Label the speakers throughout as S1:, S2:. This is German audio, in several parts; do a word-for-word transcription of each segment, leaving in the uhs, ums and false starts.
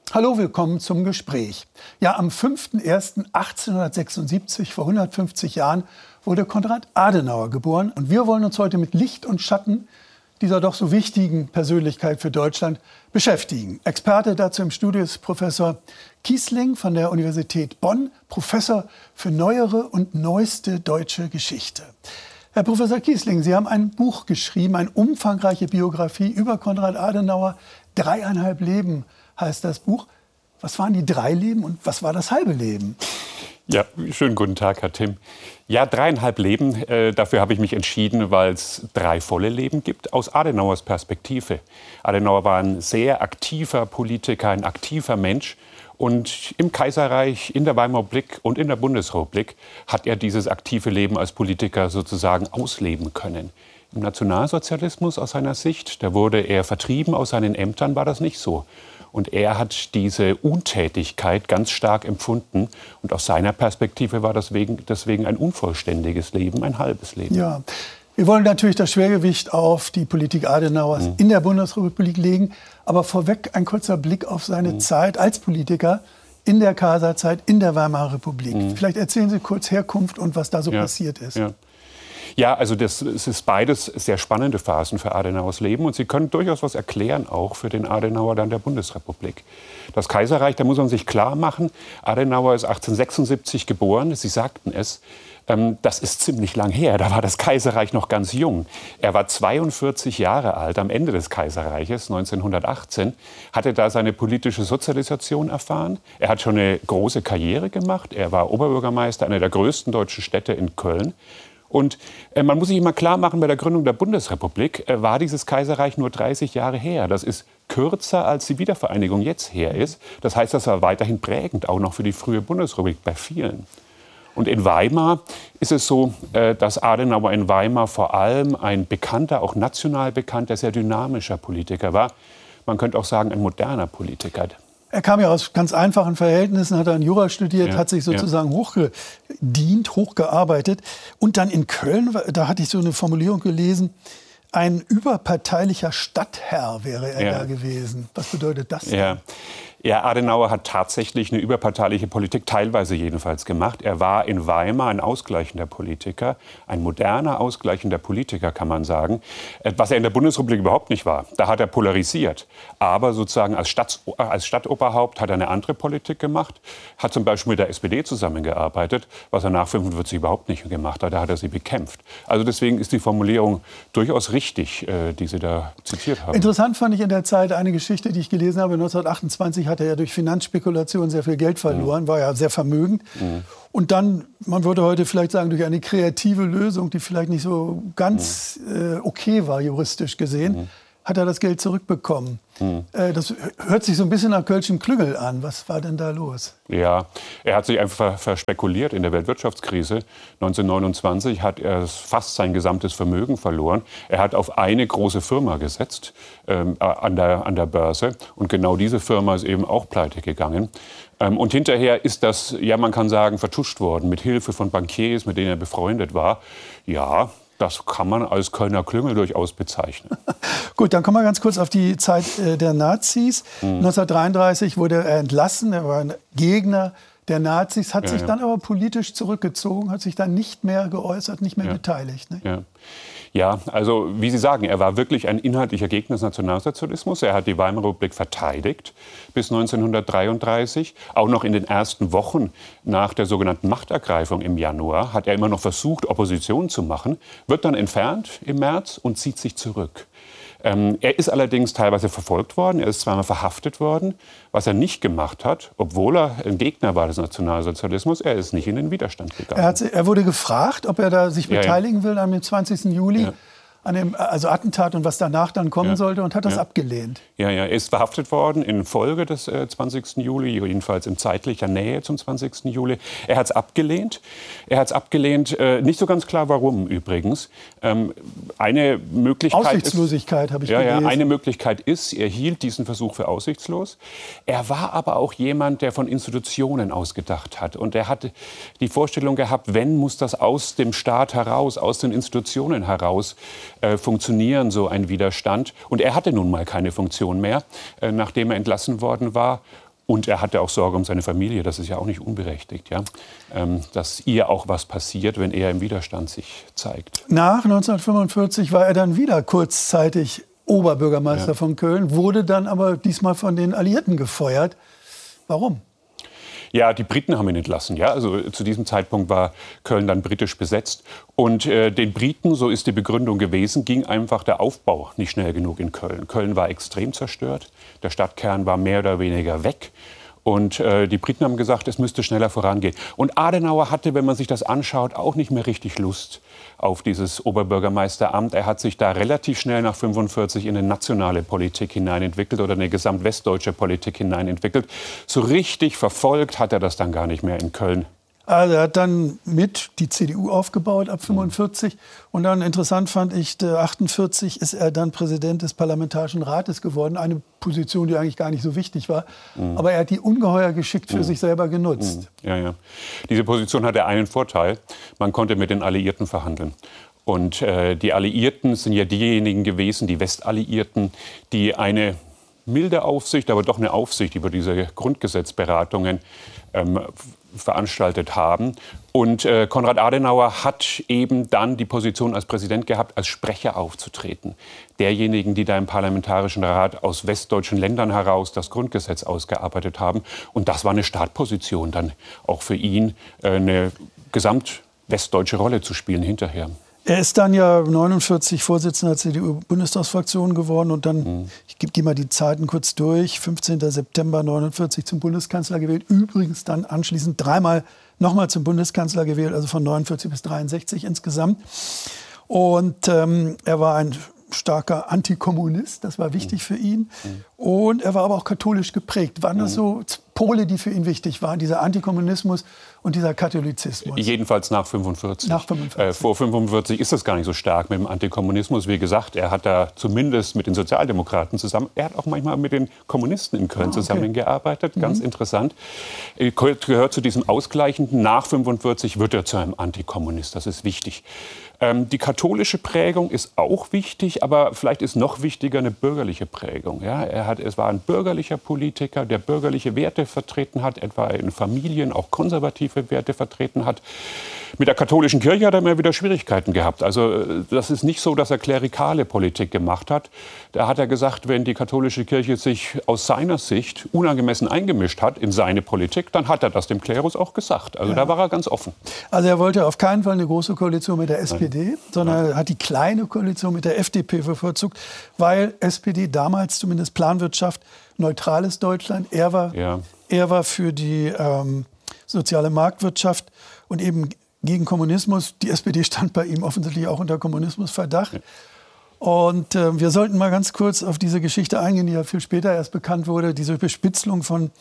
S1: Hallo, willkommen zum Gespräch. Ja, am fünften ersten achtzehnhundertsechsundsiebzig, vor hundertfünfzig Jahren, wurde Konrad Adenauer geboren. Und wir wollen uns heute mit Licht und Schatten dieser doch so wichtigen Persönlichkeit für Deutschland beschäftigen. Experte dazu im Studio ist Professor Kießling von der Universität Bonn, Professor für neuere und neueste deutsche Geschichte. Herr Professor Kießling, Sie haben ein Buch geschrieben, eine umfangreiche Biografie über Konrad Adenauer. Dreieinhalb Leben heißt das Buch. Was waren die drei Leben und was war das halbe Leben?
S2: Ja, schönen guten Tag, Herr Timm. Ja, dreieinhalb Leben, äh, dafür habe ich mich entschieden, weil es drei volle Leben gibt, aus Adenauers Perspektive. Adenauer war ein sehr aktiver Politiker, ein aktiver Mensch. Und im Kaiserreich, in der Weimarer Republik und in der Bundesrepublik hat er dieses aktive Leben als Politiker sozusagen ausleben können. Im Nationalsozialismus aus seiner Sicht, da wurde er vertrieben aus seinen Ämtern, war das nicht so. Und er hat diese Untätigkeit ganz stark empfunden. Und aus seiner Perspektive war das deswegen, deswegen ein unvollständiges Leben, ein halbes Leben.
S1: Ja, wir wollen natürlich das Schwergewicht auf die Politik Adenauers mhm. in der Bundesrepublik legen. Aber vorweg ein kurzer Blick auf seine mhm. Zeit als Politiker in der Kaiserzeit, in der Weimarer Republik. Mhm. Vielleicht erzählen Sie kurz Herkunft und was da so
S2: ja.
S1: passiert ist.
S2: Ja. Ja, also das, es ist beides sehr spannende Phasen für Adenauers Leben. Und Sie können durchaus was erklären, auch für den Adenauer dann der Bundesrepublik. Das Kaiserreich, da muss man sich klar machen, Adenauer ist achtzehnhundertsechsundsiebzig geboren, Sie sagten es. Ähm, das ist ziemlich lang her, da war das Kaiserreich noch ganz jung. Er war zweiundvierzig Jahre alt am Ende des Kaiserreiches, neunzehnhundertachtzehn, hatte da seine politische Sozialisation erfahren. Er hat schon eine große Karriere gemacht. Er war Oberbürgermeister einer der größten deutschen Städte in Köln. Und äh, man muss sich immer klar machen, bei der Gründung der Bundesrepublik äh, war dieses Kaiserreich nur dreißig Jahre her. Das ist kürzer, als die Wiedervereinigung jetzt her ist. Das heißt, das war weiterhin prägend, auch noch für die frühe Bundesrepublik bei vielen. Und in Weimar ist es so, äh, dass Adenauer in Weimar vor allem ein bekannter, auch national bekannter, sehr dynamischer Politiker war. Man könnte auch sagen, ein moderner Politiker.
S1: Er kam ja aus ganz einfachen Verhältnissen, hat dann Jura studiert,
S2: ja,
S1: hat sich sozusagen ja. hochgedient, hochgearbeitet. Und dann in Köln, da hatte ich so eine Formulierung gelesen, ein überparteilicher Stadtherr wäre er
S2: ja.
S1: da gewesen. Was bedeutet das denn?
S2: Ja. Ja, Adenauer hat tatsächlich eine überparteiliche Politik, teilweise jedenfalls, gemacht. Er war in Weimar ein ausgleichender Politiker, ein moderner ausgleichender Politiker, kann man sagen, was er in der Bundesrepublik überhaupt nicht war. Da hat er polarisiert. Aber sozusagen als, Stadt, als Stadtoberhaupt hat er eine andere Politik gemacht, hat zum Beispiel mit der S P D zusammengearbeitet, was er nach fünfundvierzig überhaupt nicht gemacht hat. Da hat er sie bekämpft. Also deswegen ist die Formulierung durchaus richtig, die Sie da zitiert haben.
S1: Interessant fand ich in der Zeit eine Geschichte, die ich gelesen habe, neunzehnhundertachtundzwanzig hat er ja durch Finanzspekulation sehr viel Geld verloren, war ja sehr vermögend. Mhm. Und dann, man würde heute vielleicht sagen, durch eine kreative Lösung, die vielleicht nicht so ganz mhm. äh, okay war, juristisch gesehen, mhm. hat er das Geld zurückbekommen. Mhm. Äh, das hört sich so ein bisschen nach Kölschem Klüngel an. Was war denn da los?
S2: Ja, er hat sich einfach verspekuliert in der Weltwirtschaftskrise. neunzehnhundertneunundzwanzig hat er fast sein gesamtes Vermögen verloren. Er hat auf eine große Firma gesetzt ähm, an der, an der Börse. Und genau diese Firma ist eben auch pleite gegangen. Ähm, und hinterher ist das, ja, man kann sagen, vertuscht worden mit Hilfe von Bankiers, mit denen er befreundet war. Ja, das kann man als Kölner Klüngel durchaus bezeichnen.
S1: Gut, dann kommen wir ganz kurz auf die Zeit äh, der Nazis. Mhm. neunzehnhundertdreiunddreißig wurde er entlassen. Er war ein Gegner der Nazis, hat ja, sich ja. dann aber politisch zurückgezogen, hat sich dann nicht mehr geäußert, nicht mehr ja. beteiligt. Ne?
S2: Ja. Ja, also wie Sie sagen, er war wirklich ein inhaltlicher Gegner des Nationalsozialismus. Er hat die Weimarer Republik verteidigt bis neunzehnhundertdreiunddreißig. Auch noch in den ersten Wochen nach der sogenannten Machtergreifung im Januar hat er immer noch versucht, Opposition zu machen, wird dann entfernt im März und zieht sich zurück. Ähm, er ist allerdings teilweise verfolgt worden, er ist zweimal verhaftet worden. Was er nicht gemacht hat, obwohl er ein Gegner war des Nationalsozialismus, er ist nicht in den Widerstand gegangen.
S1: Er, hat, er wurde gefragt, ob er da sich
S2: ja,
S1: beteiligen
S2: ja.
S1: will am zwanzigsten Juli. Ja. An dem also Attentat und was danach dann kommen ja. sollte und hat das
S2: ja.
S1: abgelehnt.
S2: Ja, ja, er ist verhaftet worden in Folge des äh, zwanzigsten Juli, jedenfalls in zeitlicher Nähe zum zwanzigsten Juli. Er hat es abgelehnt. Er hat es abgelehnt, äh, nicht so ganz klar warum übrigens. Ähm, eine Möglichkeit
S1: Aussichtslosigkeit habe ich
S2: ja,
S1: gelesen.
S2: Ja, eine Möglichkeit ist, er hielt diesen Versuch für aussichtslos. Er war aber auch jemand, der von Institutionen ausgedacht hat. Und er hatte die Vorstellung gehabt, wenn, muss das aus dem Staat heraus, aus den Institutionen heraus Äh, funktionieren, so ein Widerstand. Und er hatte nun mal keine Funktion mehr, äh, nachdem er entlassen worden war. Und er hatte auch Sorge um seine Familie, das ist ja auch nicht unberechtigt, ja? ähm, dass ihr auch was passiert, wenn er im Widerstand sich zeigt.
S1: Nach neunzehnhundertfünfundvierzig war er dann wieder kurzzeitig Oberbürgermeister ja. von Köln, wurde dann aber diesmal von den Alliierten gefeuert. Warum?
S2: Ja, die Briten haben ihn entlassen. Ja? Also, zu diesem Zeitpunkt war Köln dann britisch besetzt. Und äh, den Briten, so ist die Begründung gewesen, ging einfach der Aufbau nicht schnell genug in Köln. Köln war extrem zerstört. Der Stadtkern war mehr oder weniger weg. Und äh, die Briten haben gesagt, es müsste schneller vorangehen. Und Adenauer hatte, wenn man sich das anschaut, auch nicht mehr richtig Lust auf dieses Oberbürgermeisteramt. Er hat sich da relativ schnell nach fünfundvierzig in eine nationale Politik hineinentwickelt oder eine gesamtwestdeutsche Politik hineinentwickelt. So richtig verfolgt hat er das dann gar nicht mehr in Köln.
S1: Also er hat dann mit die C D U aufgebaut ab fünfundvierzig. Mhm. Und dann interessant fand ich, achtundvierzig ist er dann Präsident des Parlamentarischen Rates geworden. Eine Position, die eigentlich gar nicht so wichtig war. Mhm. Aber er hat die ungeheuer geschickt für mhm. sich selber genutzt.
S2: Mhm. Ja, ja. Diese Position hatte einen Vorteil. Man konnte mit den Alliierten verhandeln. Und äh, die Alliierten sind ja diejenigen gewesen, die Westalliierten, die eine milde Aufsicht, aber doch eine Aufsicht über diese Grundgesetzberatungen ähm, veranstaltet haben. Und äh, Konrad Adenauer hat eben dann die Position als Präsident gehabt, als Sprecher aufzutreten. Derjenigen, die da im Parlamentarischen Rat aus westdeutschen Ländern heraus das Grundgesetz ausgearbeitet haben. Und das war eine Startposition dann auch für ihn, äh, eine gesamtwestdeutsche Rolle zu spielen hinterher.
S1: Er ist dann ja neunundvierzig Vorsitzender der C D U-Bundestagsfraktion geworden und dann, mhm. ich gebe mal die Zeiten kurz durch, fünfzehnten September neunundvierzig zum Bundeskanzler gewählt, übrigens dann anschließend dreimal nochmal zum Bundeskanzler gewählt, also von neunundvierzig bis dreiundsechzig insgesamt. Und ähm, er war ein starker Antikommunist, das war wichtig mhm. für ihn. Mhm. Und er war aber auch katholisch geprägt. Waren das so Pole, die für ihn wichtig waren, dieser Antikommunismus und dieser Katholizismus?
S2: Jedenfalls nach fünfundvierzig.
S1: Nach fünfundvierzig.
S2: Äh, vor fünfundfünfzig ist das gar nicht so stark mit dem Antikommunismus. Wie gesagt, er hat da zumindest mit den Sozialdemokraten zusammen, er hat auch manchmal mit den Kommunisten in Köln ah, okay. zusammengearbeitet. Ganz mhm. interessant. Er gehört zu diesem Ausgleichenden. Nach fünfundvierzig wird er zu einem Antikommunist. Das ist wichtig. Ähm, die katholische Prägung ist auch wichtig, aber vielleicht ist noch wichtiger eine bürgerliche Prägung. Ja, er hat, es war ein bürgerlicher Politiker, der bürgerliche Werte vertreten hat, etwa in Familien auch konservative Werte vertreten hat. Mit der katholischen Kirche hat er immer wieder Schwierigkeiten gehabt. Also das ist nicht so, dass er klerikale Politik gemacht hat. Da hat er gesagt, wenn die katholische Kirche sich aus seiner Sicht unangemessen eingemischt hat in seine Politik, dann hat er das dem Klerus auch gesagt. Also ja. da war er ganz offen.
S1: Also er wollte auf keinen Fall eine große Koalition mit der S P D, Nein. sondern er hat die kleine Koalition mit der F D P bevorzugt, weil S P D damals zumindest Planwirtschaft, neutrales Deutschland, er war, ja. er war für die ähm, soziale Marktwirtschaft und eben gegen Kommunismus. Die S P D stand bei ihm offensichtlich auch unter Kommunismusverdacht. Ja. Und äh, wir sollten mal ganz kurz auf diese Geschichte eingehen, die ja viel später erst bekannt wurde, diese Bespitzelung von,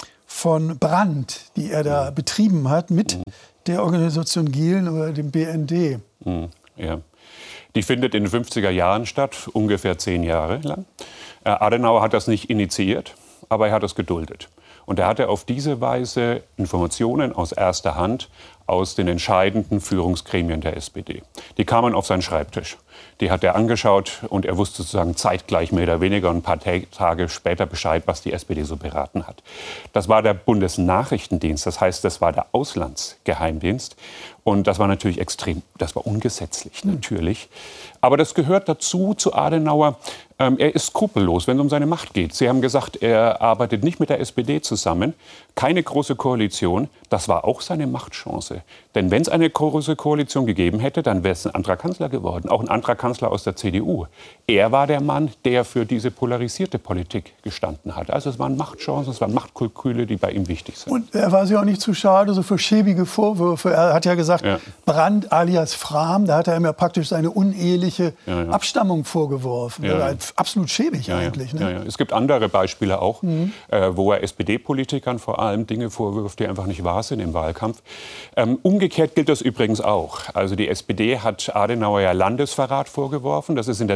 S1: von Brandt, die er da mhm. betrieben hat mit mhm. der Organisation Gehlen oder dem B N D.
S2: Mhm. Ja. Die findet in den fünfziger Jahren statt, ungefähr zehn Jahre lang. Äh, Adenauer hat das nicht initiiert, aber er hat es geduldet. Und er hatte auf diese Weise Informationen aus erster Hand aus den entscheidenden Führungsgremien der S P D. Die kamen auf seinen Schreibtisch. Die hat er angeschaut und er wusste sozusagen zeitgleich mehr oder weniger ein paar Tage später Bescheid, was die S P D so beraten hat. Das war der Bundesnachrichtendienst, das heißt, das war der Auslandsgeheimdienst. Und das war natürlich extrem, das war ungesetzlich natürlich. Aber das gehört dazu, zu Adenauer. Ähm, er ist skrupellos, wenn es um seine Macht geht. Sie haben gesagt, er arbeitet nicht mit der S P D zusammen. Keine große Koalition. Das war auch seine Machtchance. Denn wenn es eine große Koalition gegeben hätte, dann wäre es ein anderer Kanzler geworden. Auch ein anderer Kanzler aus der C D U. Er war der Mann, der für diese polarisierte Politik gestanden hat. Also es waren Machtchancen, es waren Machtkalküle, die bei ihm wichtig sind.
S1: Und er war sich auch nicht zu schade so für schäbige Vorwürfe. Er hat ja gesagt, ja. Brandt alias Frahm, da hat er ihm ja praktisch seine uneheliche ja, ja. Abstammung vorgeworfen. Ja, ja. Absolut schäbig ja, eigentlich. Ne?
S2: Ja, ja. Es gibt andere Beispiele auch, mhm. äh, wo er S P D-Politikern vor allem Dinge vorwirft, die einfach nicht wahr sind im Wahlkampf. Ähm, umgekehrt gilt das übrigens auch. Also die S P D hat Adenauer ja Landesverrat vorgeworfen. Das ist in der damaligen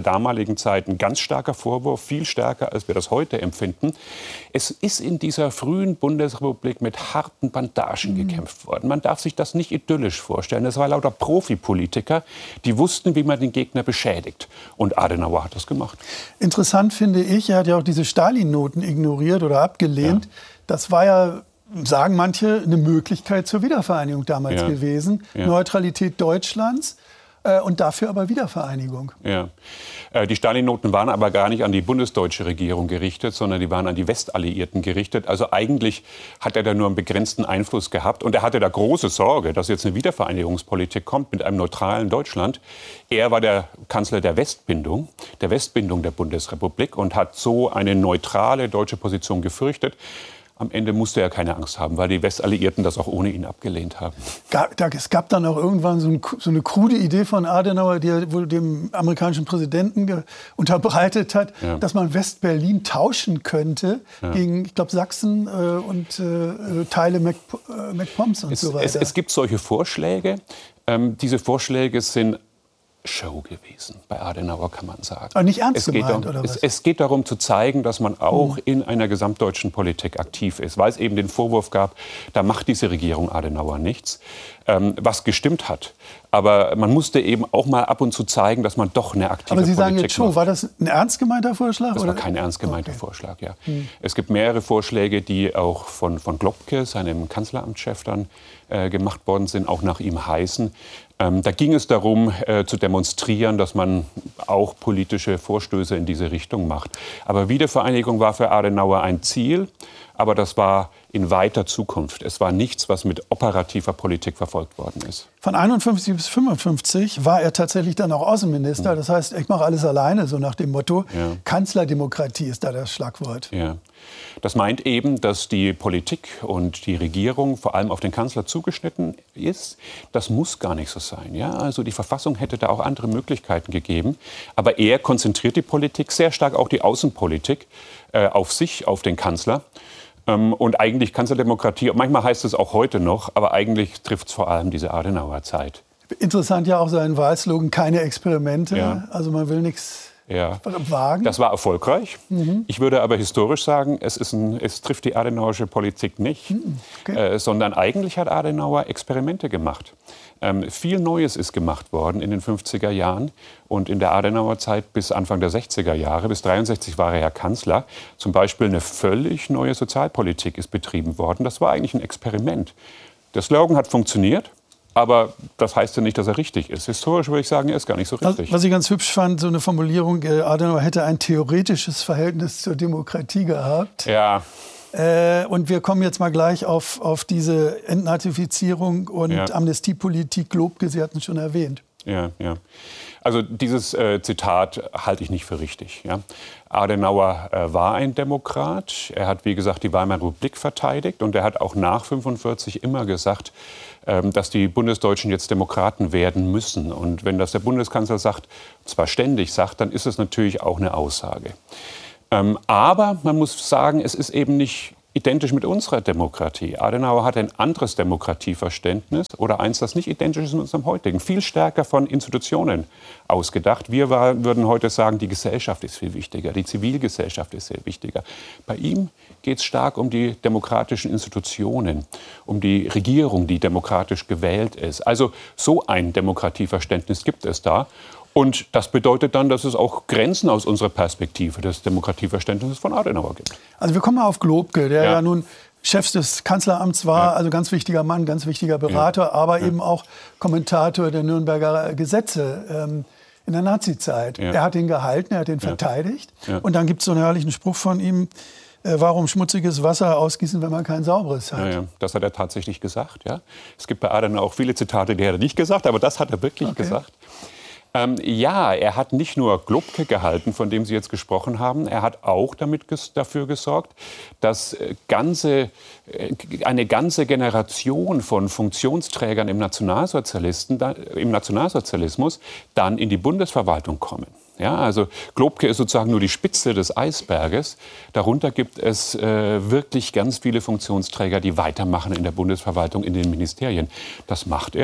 S2: damaligen Zeit ein ganz starker Vorwurf, viel stärker, als wir das heute empfinden. Es ist in dieser frühen Bundesrepublik mit harten Bandagen mhm. gekämpft worden. Man darf sich das nicht idyllisch vorstellen. Es war lauter Profipolitiker, die wussten, wie man den Gegner beschädigt. Und Adenauer hat das gemacht.
S1: Interessant finde ich, er hat ja auch diese Stalin-Noten ignoriert oder abgelehnt. Ja. Das war ja, sagen manche, eine Möglichkeit zur Wiedervereinigung damals ja. gewesen. Ja. Neutralität Deutschlands. Und dafür aber Wiedervereinigung.
S2: Ja. Die Stalin-Noten waren aber gar nicht an die bundesdeutsche Regierung gerichtet, sondern die waren an die Westalliierten gerichtet. Also eigentlich hat er da nur einen begrenzten Einfluss gehabt. Und er hatte da große Sorge, dass jetzt eine Wiedervereinigungspolitik kommt mit einem neutralen Deutschland. Er war der Kanzler der Westbindung, der Westbindung der Bundesrepublik und hat so eine neutrale deutsche Position gefürchtet. Am Ende musste er keine Angst haben, weil die Westalliierten das auch ohne ihn abgelehnt haben.
S1: Es gab dann auch irgendwann so, ein, so eine krude Idee von Adenauer, die er wohl dem amerikanischen Präsidenten unterbreitet hat, ja. dass man West-Berlin tauschen könnte ja. gegen, ich glaube, Sachsen äh, und äh, Teile Mac, äh, MacPoms und
S2: es,
S1: so weiter.
S2: Es, es gibt solche Vorschläge. Ähm, diese Vorschläge sind Show gewesen. Bei Adenauer kann man sagen.
S1: Aber nicht ernst
S2: es geht
S1: gemeint,
S2: darum,
S1: oder was?
S2: Es, es geht darum zu zeigen, dass man auch
S1: hm.
S2: in einer gesamtdeutschen Politik aktiv ist. Weil es eben den Vorwurf gab, da macht diese Regierung Adenauer nichts, ähm, was gestimmt hat. Aber man musste eben auch mal ab und zu zeigen, dass man doch eine aktive
S1: Aber Sie
S2: Politik
S1: sagen jetzt schon,
S2: macht.
S1: war das ein ernst gemeinter Vorschlag?
S2: Das
S1: oder?
S2: war kein ernst gemeinter
S1: okay.
S2: Vorschlag, ja.
S1: Hm.
S2: Es gibt mehrere Vorschläge, die auch von, von Globke, seinem Kanzleramtschef, dann äh, gemacht worden sind, auch nach ihm heißen. Ähm, da ging es darum, äh, zu demonstrieren, dass man auch politische Vorstöße in diese Richtung macht. Aber Wiedervereinigung war für Adenauer ein Ziel, aber das war in weiter Zukunft. Es war nichts, was mit operativer Politik verfolgt worden ist.
S1: Von einundfünfzig bis fünfundfünfzig war er tatsächlich dann auch Außenminister. Das heißt, ich mache alles alleine, so nach dem Motto. Ja. Kanzlerdemokratie ist da das Schlagwort.
S2: Ja. Das meint eben, dass die Politik und die Regierung vor allem auf den Kanzler zugeschnitten ist. Das muss gar nicht so sein. Ja? Also die Verfassung hätte da auch andere Möglichkeiten gegeben. Aber er konzentriert die Politik, sehr stark auch die Außenpolitik, äh, auf sich, auf den Kanzler. Ähm, und eigentlich Kanzlerdemokratie, manchmal heißt es auch heute noch, aber eigentlich trifft es vor allem diese Adenauer Zeit.
S1: Interessant ja auch sein Wahlslogan, keine Experimente.
S2: Ja.
S1: Also man will nichts
S2: ja.
S1: wagen.
S2: Das war erfolgreich. Mhm. Ich würde aber historisch sagen, es, ist ein, es trifft die adenauerische Politik nicht, mhm. okay. äh, sondern eigentlich hat Adenauer Experimente gemacht. Ähm, viel Neues ist gemacht worden in den fünfziger Jahren und in der Adenauer Zeit bis Anfang der sechziger Jahre. Bis neunzehnhundertdreiundsechzig war er ja Kanzler. Zum Beispiel eine völlig neue Sozialpolitik ist betrieben worden. Das war eigentlich ein Experiment. Der Slogan hat funktioniert. Aber das heißt ja nicht, dass er richtig ist. Historisch würde ich sagen, er ist gar nicht so richtig.
S1: Was ich ganz hübsch fand, so eine Formulierung, Adenauer hätte ein theoretisches Verhältnis zur Demokratie gehabt.
S2: Ja.
S1: Äh, und wir kommen jetzt mal gleich auf, auf diese Entnazifizierung und ja. Amnestiepolitik. Globke, Sie hatten es schon erwähnt.
S2: Ja, ja. Also dieses äh, Zitat halte ich nicht für richtig. Ja. Adenauer äh, war ein Demokrat. Er hat, wie gesagt, die Weimarer Republik verteidigt. Und er hat auch nach fünfundvierzig immer gesagt, ähm, dass die Bundesdeutschen jetzt Demokraten werden müssen. Und wenn das der Bundeskanzler sagt, zwar ständig sagt, dann ist es natürlich auch eine Aussage. Ähm, aber man muss sagen, es ist eben nicht identisch mit unserer Demokratie. Adenauer hat ein anderes Demokratieverständnis oder eins, das nicht identisch ist mit unserem heutigen. Viel stärker von Institutionen ausgedacht. Wir war, würden heute sagen, die Gesellschaft ist viel wichtiger, die Zivilgesellschaft ist viel wichtiger. Bei ihm geht es stark um die demokratischen Institutionen, um die Regierung, die demokratisch gewählt ist. Also so ein Demokratieverständnis gibt es da. Und das bedeutet dann, dass es auch Grenzen aus unserer Perspektive des Demokratieverständnisses von Adenauer gibt.
S1: Also wir kommen mal auf Globke, der ja,
S2: ja
S1: nun Chef des Kanzleramts war, ja. also ganz wichtiger Mann, ganz wichtiger Berater, ja. aber ja. eben auch Kommentator der Nürnberger Gesetze ähm, in der Nazizeit. Ja. Er hat ihn gehalten, er hat ihn ja. verteidigt. Ja. Und dann gibt es so einen herrlichen Spruch von ihm, äh, warum schmutziges Wasser ausgießen, wenn man kein sauberes hat.
S2: Ja, ja. Das hat er tatsächlich gesagt. Ja. Es gibt bei Adenauer auch viele Zitate, die hat er nicht gesagt, aber das hat er wirklich okay. gesagt. Ähm, ja, er hat nicht nur Globke gehalten, von dem Sie jetzt gesprochen haben. Er hat auch damit ges- dafür gesorgt, dass äh, ganze, äh, eine ganze Generation von Funktionsträgern im, Nationalsozialisten, da, im Nationalsozialismus dann in die Bundesverwaltung kommen. Ja, also Globke ist sozusagen nur die Spitze des Eisberges. Darunter gibt es äh, wirklich ganz viele Funktionsträger, die weitermachen in der Bundesverwaltung, in den Ministerien. Das macht er.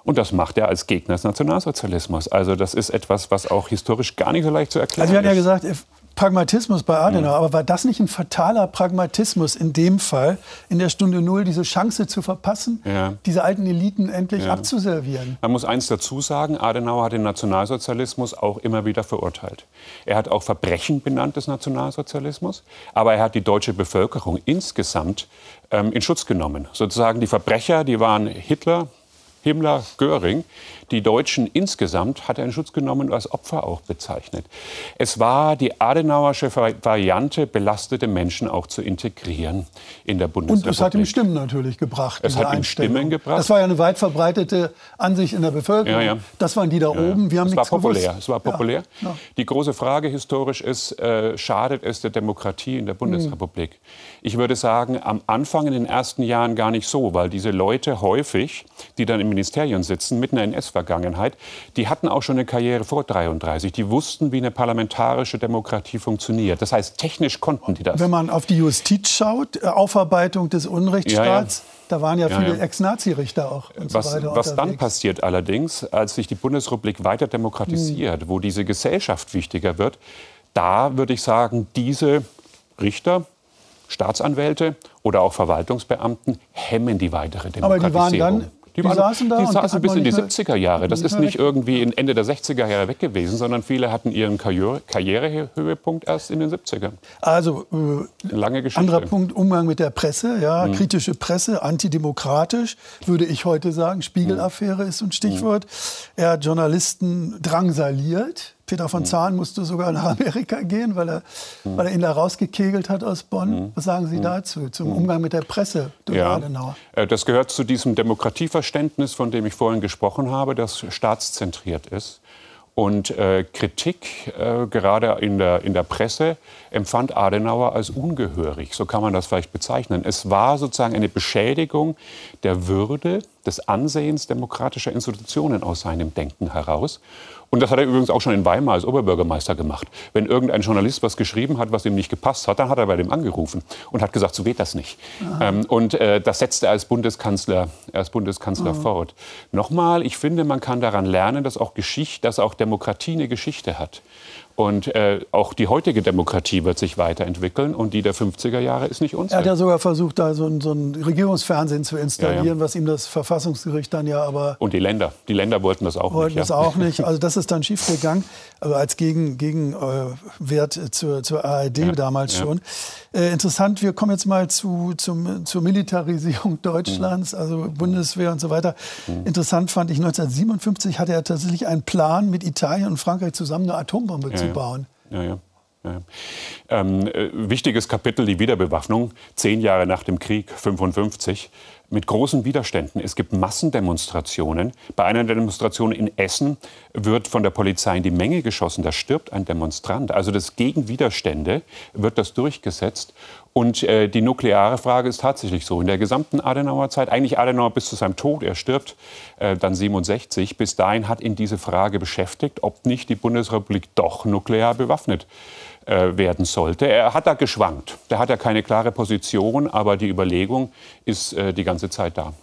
S2: Und das macht er als Gegner des Nationalsozialismus. Also das ist etwas, was auch historisch gar nicht so leicht zu erklären ist.
S1: Also wir hatten ja gesagt, Pragmatismus bei Adenauer, mhm. aber war das nicht ein fataler Pragmatismus in dem Fall, in der Stunde Null diese Chance zu verpassen, ja. diese alten Eliten endlich ja. abzuservieren?
S2: Man muss eins dazu sagen, Adenauer hat den Nationalsozialismus auch immer wieder verurteilt. Er hat auch Verbrechen benannt des Nationalsozialismus, aber er hat die deutsche Bevölkerung insgesamt ähm, in Schutz genommen. Sozusagen die Verbrecher, die waren Hitler, Himmler, Göring. Die Deutschen insgesamt hat er in Schutz genommen und als Opfer auch bezeichnet. Es war die Adenauersche Variante, belastete Menschen auch zu integrieren in der Bundesrepublik.
S1: Und es hat ihm Stimmen natürlich gebracht.
S2: Es hat ihm Stimmen gebracht.
S1: Das war ja eine weit verbreitete Ansicht in der Bevölkerung. Ja, ja. Das waren die da ja, oben. Wir haben
S2: es
S1: nichts
S2: war populär.
S1: gewusst.
S2: Es war populär. Ja, ja. Die große Frage historisch ist, äh, schadet es der Demokratie in der Bundesrepublik? Mhm. Ich würde sagen, am Anfang in den ersten Jahren gar nicht so, weil diese Leute häufig, die dann im Ministerien sitzen, mit einer N S-Vergangenheit, die hatten auch schon eine Karriere vor dreiunddreißig. Die wussten, wie eine parlamentarische Demokratie funktioniert. Das heißt, technisch konnten die das.
S1: Wenn man auf die Justiz schaut, Aufarbeitung des Unrechtsstaats, ja, ja. da waren ja viele ja, ja. Ex-Nazi-Richter auch und
S2: was,
S1: so weiter
S2: was
S1: unterwegs.
S2: Dann passiert allerdings, als sich die Bundesrepublik weiter demokratisiert, hm. wo diese Gesellschaft wichtiger wird, da würde ich sagen, diese Richter, Staatsanwälte oder auch Verwaltungsbeamten hemmen die weitere Demokratisierung.
S1: Aber die waren dann
S2: Die,
S1: die
S2: waren,
S1: saßen da
S2: die
S1: und
S2: saßen bis in die
S1: mehr,
S2: siebziger Jahre. Das ist nicht irgendwie Ende der sechziger Jahre weg gewesen, sondern viele hatten ihren Karriere, Karrierehöhepunkt erst in den siebzigern.
S1: Also äh,
S2: lange Geschichte.
S1: Anderer Punkt, Umgang mit der Presse, ja, mhm. kritische Presse, antidemokratisch, würde ich heute sagen. Spiegel-Affäre ist ein Stichwort. Mhm. Er hat Journalisten drangsaliert. Peter von Zahn musste sogar nach Amerika gehen, weil er, mhm. weil er ihn da rausgekegelt hat aus Bonn. Mhm. Was sagen Sie dazu, zum Umgang mit der Presse durch
S2: ja.
S1: Adenauer?
S2: Das gehört zu diesem Demokratieverständnis, von dem ich vorhin gesprochen habe, das staatszentriert ist. Und äh, Kritik, äh, gerade in der, in der Presse, empfand Adenauer als ungehörig. So kann man das vielleicht bezeichnen. Es war sozusagen eine Beschädigung der Würde, des Ansehens demokratischer Institutionen aus seinem Denken heraus. Und das hat er übrigens auch schon in Weimar als Oberbürgermeister gemacht. Wenn irgendein Journalist was geschrieben hat, was ihm nicht gepasst hat, dann hat er bei dem angerufen und hat gesagt, so geht das nicht. Ähm, und äh, das setzt er als Bundeskanzler, als Bundeskanzler Aha. fort. Nochmal, ich finde, man kann daran lernen, dass auch Geschichte, dass auch Demokratie eine Geschichte hat. Und äh, auch die heutige Demokratie wird sich weiterentwickeln und die der fünfziger Jahre ist nicht unsere.
S1: Er hat ja sogar versucht, da so ein, so ein Regierungsfernsehen zu installieren, ja, ja. was ihm das Verfassungsgericht dann ja aber...
S2: Und die Länder. Die Länder wollten das auch
S1: wollten
S2: nicht.
S1: Wollten das ja. auch nicht. Also das ist dann schiefgegangen, also als Gegenwert Gegen, äh, zur, zur A R D ja. damals ja. schon. Äh, interessant, wir kommen jetzt mal zu, zum, zur Militarisierung Deutschlands, mhm. also Bundeswehr und so weiter. Mhm. Interessant fand ich, neunzehnhundertsiebenundfünfzig hatte er tatsächlich einen Plan, mit Italien und Frankreich zusammen eine Atombombe ja. zu bauen.
S2: Ja, ja. Ja. Ähm, äh, wichtiges Kapitel, die Wiederbewaffnung, zehn Jahre nach dem Krieg, fünfundfünfzig, mit großen Widerständen. Es gibt Massendemonstrationen. Bei einer Demonstration in Essen wird von der Polizei in die Menge geschossen. Da stirbt ein Demonstrant. Also das gegen Widerstände wird das durchgesetzt. Und äh, die nukleare Frage ist tatsächlich so. In der gesamten Adenauer Zeit, eigentlich Adenauer bis zu seinem Tod, er stirbt äh, dann siebenundsechzig, bis dahin hat ihn diese Frage beschäftigt, ob nicht die Bundesrepublik doch nuklear bewaffnet äh, werden sollte. Er hat da geschwankt. Da hat er keine klare Position, aber die Überlegung ist äh, die ganze Zeit da.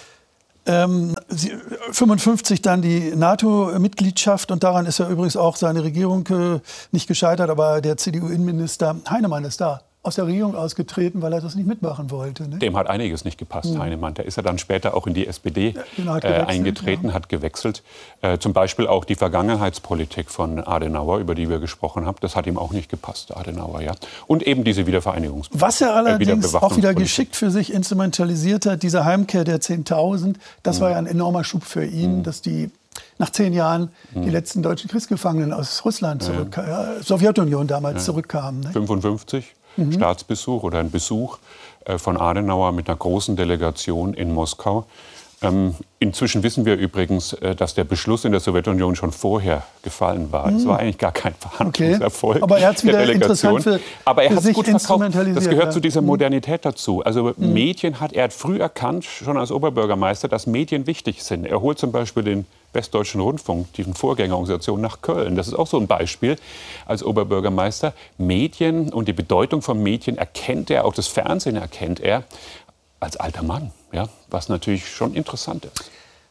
S1: Ähm, fünfundfünfzig dann die NATO-Mitgliedschaft und daran ist ja übrigens auch seine Regierung äh, nicht gescheitert, aber der C D U-Innenminister Heinemann ist da. Aus der Regierung ausgetreten, weil er das nicht mitmachen wollte. Ne?
S2: Dem hat einiges nicht gepasst, mhm. Heinemann. Der ist ja dann später auch in die S P D ja, genau, hat gewechselt, äh, eingetreten, ja. hat gewechselt. Äh, zum Beispiel auch die Vergangenheitspolitik von Adenauer, über die wir gesprochen haben, das hat ihm auch nicht gepasst, Adenauer. Ja. Und eben diese Wiedervereinigungspolitik.
S1: Was er allerdings äh, auch wieder geschickt für sich instrumentalisiert hat, diese Heimkehr der zehntausend, das mhm. war ja ein enormer Schub für ihn, mhm. dass die nach zehn Jahren mhm. die letzten deutschen Kriegsgefangenen aus Russland, zurück, ja. äh, Sowjetunion damals, ja. zurückkamen. Ne?
S2: fünfundfünfzig. Mhm. Staatsbesuch oder ein Besuch äh, von Adenauer mit einer großen Delegation in Moskau. Ähm, inzwischen wissen wir übrigens, äh, dass der Beschluss in der Sowjetunion schon vorher gefallen war. Es mhm. war eigentlich gar kein Verhandlungserfolg okay.
S1: Aber er hat es wieder interessant für,
S2: Aber er
S1: für
S2: hat
S1: sich
S2: gut verkauft. Das gehört
S1: ja.
S2: zu dieser Modernität dazu. Also mhm. Medien hat er hat früh erkannt, schon als Oberbürgermeister, dass Medien wichtig sind. Er holt zum Beispiel den Westdeutschen Rundfunk, die Vorgängerorganisation, nach Köln. Das ist auch so ein Beispiel als Oberbürgermeister. Medien und die Bedeutung von Medien erkennt er, auch das Fernsehen erkennt er als alter Mann, ja, was natürlich schon interessant ist.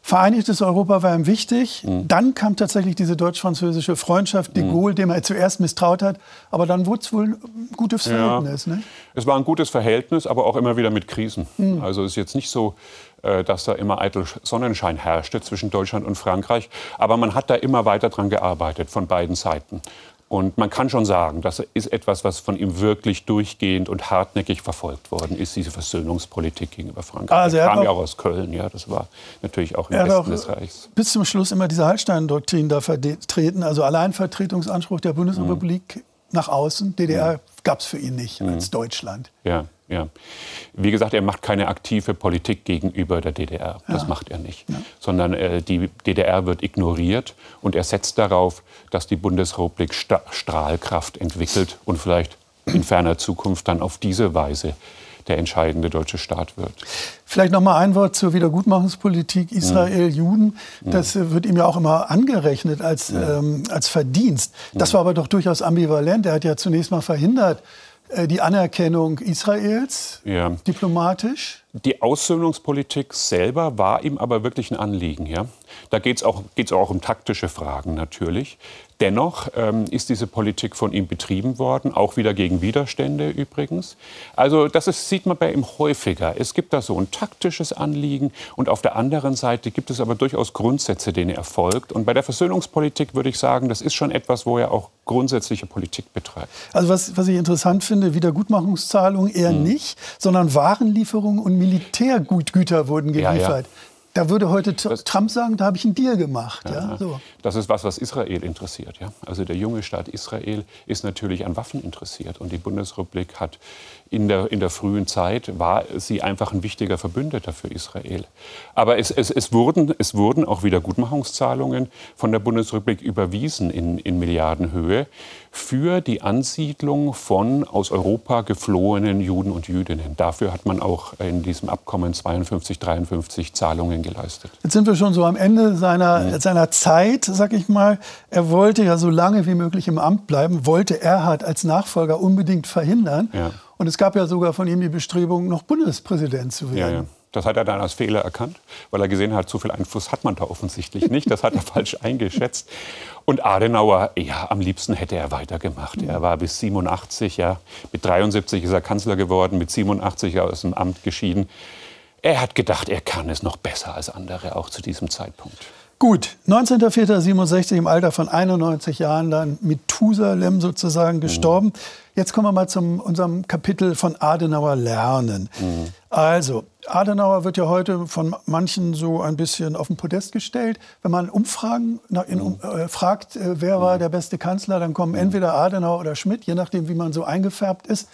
S1: Vereinigtes Europa war ihm wichtig. Mhm. Dann kam tatsächlich diese deutsch-französische Freundschaft, de Gaulle, mhm. dem er zuerst misstraut hat. Aber dann wurde es wohl ein gutes Verhältnis. Ja. Ne?
S2: Es war ein gutes Verhältnis, aber auch immer wieder mit Krisen. Mhm. Also es ist jetzt nicht so, dass da immer eitel Sonnenschein herrschte zwischen Deutschland und Frankreich. Aber man hat da immer weiter dran gearbeitet, von beiden Seiten. Und man kann schon sagen, das ist etwas, was von ihm wirklich durchgehend und hartnäckig verfolgt worden ist, diese Versöhnungspolitik gegenüber Frankreich. Also er kam ja auch aus Köln, ja, das war natürlich auch im
S1: er
S2: Westen
S1: hat
S2: des Reichs.
S1: Bis zum Schluss immer diese Hallstein-Doktrin da vertreten, also Alleinvertretungsanspruch der Bundesrepublik mhm. nach außen. D D R mhm. gab es für ihn nicht mhm. als Deutschland.
S2: Ja. Ja. Wie gesagt, er macht keine aktive Politik gegenüber der D D R. Das ja. macht er nicht. Ja. Sondern äh, die D D R wird ignoriert und er setzt darauf, dass die Bundesrepublik Sta- Strahlkraft entwickelt und vielleicht in ferner Zukunft dann auf diese Weise der entscheidende deutsche Staat wird.
S1: Vielleicht noch mal ein Wort zur Wiedergutmachungspolitik Israel-Juden. Das äh, wird ihm ja auch immer angerechnet als, ähm, als Verdienst. Das war aber doch durchaus ambivalent. Er hat ja zunächst mal verhindert, die Anerkennung Israels, ja. diplomatisch?
S2: Die Aussöhnungspolitik selber war ihm aber wirklich ein Anliegen. Ja? Da geht es auch, geht's auch um taktische Fragen natürlich. Dennoch ähm, ist diese Politik von ihm betrieben worden, auch wieder gegen Widerstände übrigens. Also das ist, sieht man bei ihm häufiger. Es gibt da so ein taktisches Anliegen und auf der anderen Seite gibt es aber durchaus Grundsätze, denen er folgt. Und bei der Versöhnungspolitik würde ich sagen, das ist schon etwas, wo er auch grundsätzliche Politik betreibt.
S1: Also was, was ich interessant finde, Wiedergutmachungszahlungen eher hm. nicht, sondern Warenlieferungen und Militärgüter wurden geliefert. Ja, ja. Da würde heute das, Trump sagen, da habe ich einen Deal gemacht. Ja, ja. So.
S2: Das ist was, was Israel interessiert. Ja? Also der junge Staat Israel ist natürlich an Waffen interessiert. Und die Bundesrepublik hat in der, in der frühen Zeit, war sie einfach ein wichtiger Verbündeter für Israel. Aber es, es, es, wurden, es wurden auch Wiedergutmachungszahlungen von der Bundesrepublik überwiesen in, in Milliardenhöhe für die Ansiedlung von aus Europa geflohenen Juden und Jüdinnen. Dafür hat man auch in diesem Abkommen zweiundfünfzig, dreiundfünfzig Zahlungen geleistet.
S1: Jetzt sind wir schon so am Ende seiner, mhm. seiner Zeit, sag ich mal. Er wollte ja so lange wie möglich im Amt bleiben, wollte Erhard als Nachfolger unbedingt verhindern. Ja. Und es gab ja sogar von ihm die Bestrebung, noch Bundespräsident zu werden.
S2: Ja, ja. Das hat er dann als Fehler erkannt, weil er gesehen hat, so viel Einfluss hat man da offensichtlich nicht. Das hat er falsch eingeschätzt. Und Adenauer, ja, am liebsten hätte er weitergemacht. Er war bis siebenundachtzig, ja, mit dreiundsiebzig ist er Kanzler geworden, mit siebenundachtzig aus dem Amt geschieden. Er hat gedacht, er kann es noch besser als andere, auch zu diesem Zeitpunkt.
S1: Gut, neunzehnter vierter siebenundsechzig im Alter von einundneunzig Jahren dann Methusalem sozusagen gestorben. Mhm. Jetzt kommen wir mal zu unserem Kapitel von Adenauer lernen. Mhm. Also, Adenauer wird ja heute von manchen so ein bisschen auf den Podest gestellt. Wenn man Umfragen nach, in, um, äh, fragt, äh, wer war der beste Kanzler, dann kommen entweder Adenauer oder Schmidt, je nachdem, wie man so eingefärbt ist.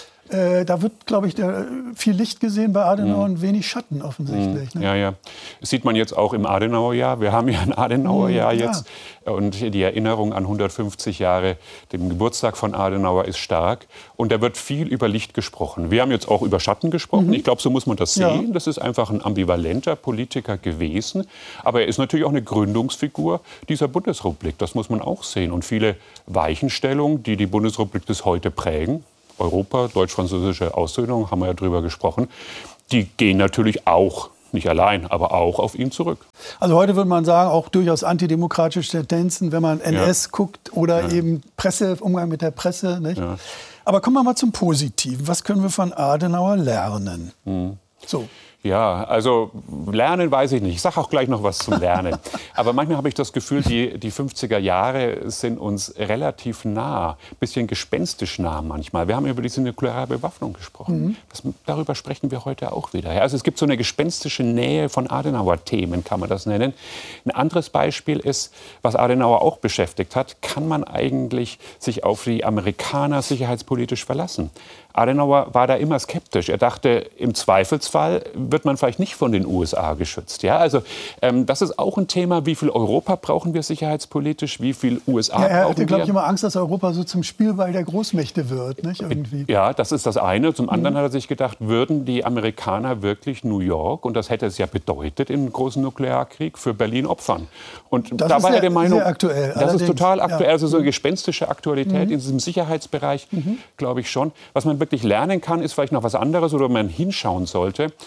S1: Äh, da wird, glaube ich, der, viel Licht gesehen bei Adenauer und wenig Schatten offensichtlich.
S2: Ne? Ja, ja. Das sieht man jetzt auch im Adenauerjahr. Wir haben ja ein Adenauerjahr ja. jetzt. Und die Erinnerung an hundertfünfzig Jahre, dem Geburtstag von Adenauer, ist stark. Und da wird viel über Licht gesprochen. Wir haben jetzt auch über Schatten gesprochen. Mhm. Ich glaube, so muss man das sehen. Ja. Das ist einfach ein ambivalenter Politiker gewesen. Aber er ist natürlich auch eine Gründungsfigur dieser Bundesrepublik. Das muss man auch sehen. Und viele Weichenstellungen, die die Bundesrepublik bis heute prägen, Europa, deutsch-französische Aussöhnung, haben wir ja drüber gesprochen, die gehen natürlich auch, nicht allein, aber auch auf ihn zurück.
S1: Also heute würde man sagen, auch durchaus antidemokratische Tendenzen, wenn man N S ja. guckt oder ja. eben Presse, Umgang mit der Presse. Nicht? Ja. Aber kommen wir mal zum Positiven. Was können wir von Adenauer lernen? Mhm. So.
S2: Ja, also lernen weiß ich nicht. Ich sage auch gleich noch was zum Lernen. Aber manchmal habe ich das Gefühl, die, die fünfziger Jahre sind uns relativ nah, ein bisschen gespenstisch nah manchmal. Wir haben über diese nukleare Bewaffnung gesprochen. Mhm. Das, darüber sprechen wir heute auch wieder. Also es gibt so eine gespenstische Nähe von Adenauer-Themen, kann man das nennen. Ein anderes Beispiel ist, was Adenauer auch beschäftigt hat, kann man eigentlich sich auf die Amerikaner sicherheitspolitisch verlassen? Adenauer war da immer skeptisch. Er dachte, im Zweifelsfall wird man vielleicht nicht von den U S A geschützt. Ja, also ähm, das ist auch ein Thema, wie viel Europa brauchen wir sicherheitspolitisch, wie viel U S A
S1: ja, er
S2: brauchen wir.
S1: Er hatte, glaube ich, immer Angst, dass Europa so zum Spielball der Großmächte wird, nicht? Irgendwie.
S2: Ja, das ist das eine. Zum anderen mhm. hat er sich gedacht, würden die Amerikaner wirklich New York, und das hätte es ja bedeutet im großen Nuklearkrieg, für Berlin opfern. Und
S1: das
S2: da war er der Meinung,
S1: sehr aktuell.
S2: Das
S1: Allerdings,
S2: ist total aktuell,
S1: ja.
S2: also so eine gespenstische Aktualität mhm. in diesem Sicherheitsbereich, mhm. glaube ich schon. Was man wirklich lernen kann, ist vielleicht noch was anderes, oder man hinschauen sollte.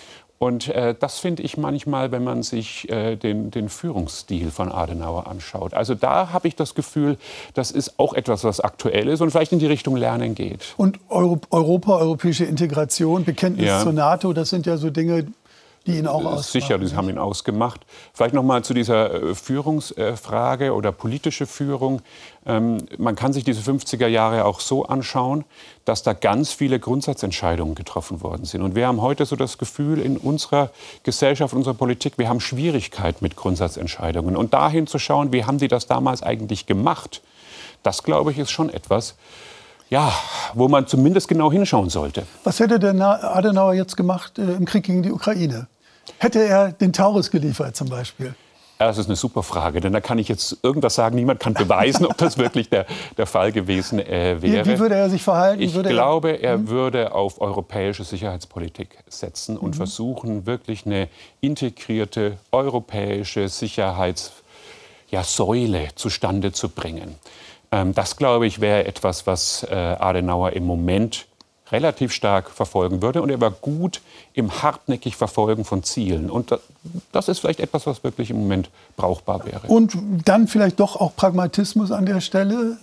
S2: Und äh, das finde ich manchmal, wenn man sich äh, den, den Führungsstil von Adenauer anschaut. Also da habe ich das Gefühl, das ist auch etwas, was aktuell ist und vielleicht in die Richtung Lernen geht.
S1: Und Euro Europa, europäische Integration, Bekenntnis ja. zur NATO, das sind ja so Dinge, die ihn auch ausmachen.
S2: Sicher, die haben ihn ausgemacht. Vielleicht noch mal zu dieser Führungsfrage oder politische Führung. Ähm, man kann sich diese fünfziger Jahre auch so anschauen, dass da ganz viele Grundsatzentscheidungen getroffen worden sind. Und wir haben heute so das Gefühl in unserer Gesellschaft, unserer Politik, wir haben Schwierigkeit mit Grundsatzentscheidungen. Und dahin zu schauen, wie haben die das damals eigentlich gemacht, das, glaube ich, ist schon etwas, ja, wo man zumindest genau hinschauen sollte.
S1: Was hätte denn Adenauer jetzt gemacht äh, im Krieg gegen die Ukraine? Hätte er den Taurus geliefert zum Beispiel?
S2: Ja, das ist eine super Frage, denn da kann ich jetzt irgendwas sagen. Niemand kann beweisen, ob das wirklich der, der Fall gewesen äh, wäre.
S1: Wie, wie würde er sich verhalten?
S2: Ich
S1: würde
S2: glaube, er, er
S1: hm?
S2: würde auf europäische Sicherheitspolitik setzen und mhm. versuchen, wirklich eine integrierte europäische Sicherheitssäule ja, zustande zu bringen. Ähm, das, glaube ich, wäre etwas, was äh, Adenauer im Moment relativ stark verfolgen würde. Und er war gut im hartnäckig Verfolgen von Zielen. Und das ist vielleicht etwas, was wirklich im Moment brauchbar wäre.
S1: Und dann vielleicht doch auch Pragmatismus an der Stelle?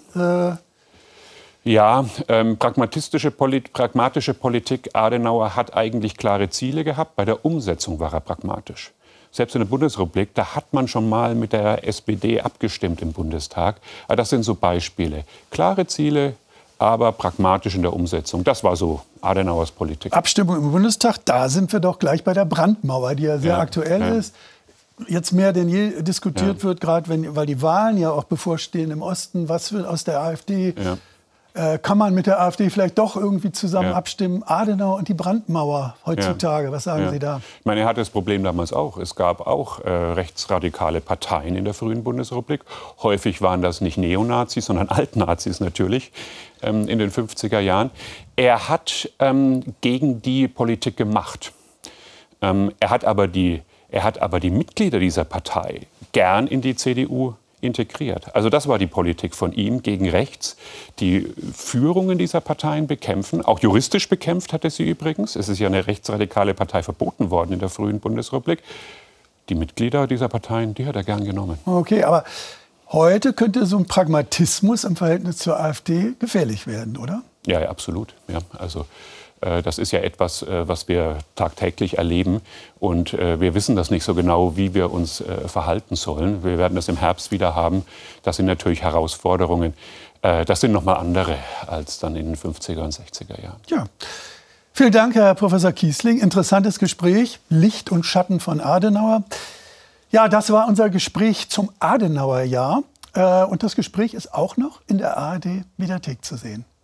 S2: Äh ja, ähm, pragmatistische Polit pragmatische Politik. Adenauer hat eigentlich klare Ziele gehabt. Bei der Umsetzung war er pragmatisch. Selbst in der Bundesrepublik, da hat man schon mal mit der S P D abgestimmt im Bundestag. Aber das sind so Beispiele. Klare Ziele, aber pragmatisch in der Umsetzung. Das war so Adenauers Politik.
S1: Abstimmung im Bundestag, da sind wir doch gleich bei der Brandmauer, die ja sehr
S2: ja,
S1: aktuell
S2: ja. ist.
S1: Jetzt mehr denn je diskutiert
S2: ja.
S1: wird, gerade wenn, weil die Wahlen ja auch bevorstehen im Osten. Was wird aus der AfD? Ja. Äh, kann man mit der AfD vielleicht doch irgendwie zusammen ja. abstimmen? Adenauer und die Brandmauer heutzutage, ja. was sagen ja. Sie da?
S2: Ich meine, er hatte das Problem damals auch. Es gab auch äh, rechtsradikale Parteien in der frühen Bundesrepublik. Häufig waren das nicht Neonazis, sondern Altnazis natürlich ähm, in den fünfziger Jahren. Er hat ähm, gegen die Politik gemacht. Ähm, er hat aber die, er hat aber die Mitglieder dieser Partei gern in die C D U integriert. Also das war die Politik von ihm gegen rechts. Die Führungen dieser Parteien bekämpfen, auch juristisch bekämpft hat er sie übrigens. Es ist ja eine rechtsradikale Partei verboten worden in der frühen Bundesrepublik. Die Mitglieder dieser Parteien, die hat er gern genommen.
S1: Okay, aber heute könnte so ein Pragmatismus im Verhältnis zur AfD gefährlich werden, oder?
S2: Ja, ja, absolut. Ja, also das ist ja etwas, was wir tagtäglich erleben. Und wir wissen das nicht so genau, wie wir uns verhalten sollen. Wir werden das im Herbst wieder haben. Das sind natürlich Herausforderungen. Das sind noch mal andere als dann in den fünfziger und sechziger Jahren.
S1: Ja. Vielen Dank, Herr Professor Kiesling. Interessantes Gespräch. Licht und Schatten von Adenauer. Ja, das war unser Gespräch zum Adenauerjahr. Und das Gespräch ist auch noch in der A R D-Mediathek zu sehen.